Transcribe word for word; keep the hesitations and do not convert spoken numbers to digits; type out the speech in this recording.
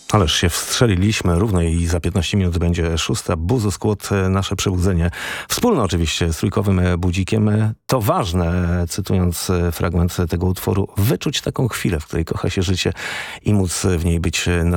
Ależ się wstrzeliliśmy równo i za piętnaście minut będzie szósta. Buzu Skłot, nasze przebudzenie. Wspólne oczywiście z trójkowym budzikiem. To ważne, cytując fragment tego utworu, wyczuć taką chwilę, w której kocha się życie i móc w niej być na